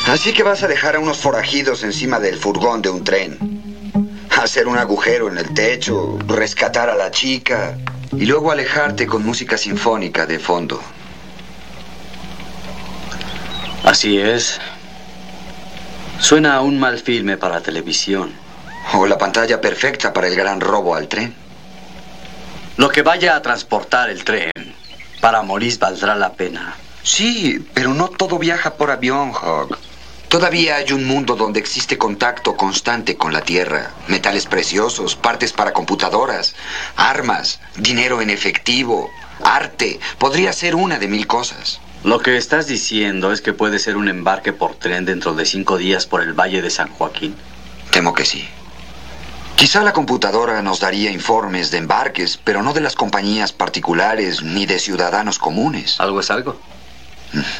Así que vas a dejar a unos forajidos encima del furgón de un tren. Hacer un agujero en el techo, rescatar a la chica y luego alejarte con música sinfónica de fondo. Así es. Suena a un mal filme para televisión. O la pantalla perfecta para el gran robo al tren. Lo que vaya a transportar el tren, para Maurice valdrá la pena. Sí, pero no todo viaja por avión, Hawk. Todavía hay un mundo donde existe contacto constante con la Tierra. Metales preciosos, partes para computadoras, armas, dinero en efectivo, arte. Podría ser una de 1000 cosas. Lo que estás diciendo es que puede ser un embarque por tren dentro de 5 días por el Valle de San Joaquín. Temo que sí. Quizá la computadora nos daría informes de embarques, pero no de las compañías particulares ni de ciudadanos comunes. ¿Algo es algo?